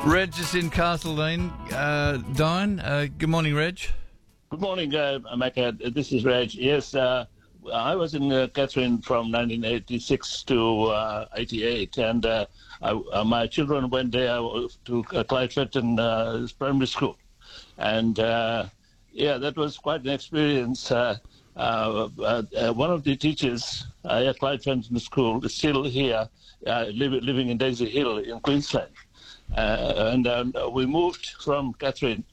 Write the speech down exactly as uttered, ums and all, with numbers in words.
Reg is in Castlederine. Uh, Don, uh, good morning, Reg. Good morning, uh, Mecca. This is Reg. Yes, uh, I was in uh, Catherine from nineteen eighty-six to uh, eighty-eight, and uh, I, uh, my children went there to uh, Clyde Fenton uh, Primary School. And, uh, yeah, that was quite an experience. Uh, uh, uh, uh, one of the teachers uh, at Clyde Fenton School is still here, uh, live, living in Daisy Hill in Queensland. Uh, and um, we moved from Catherine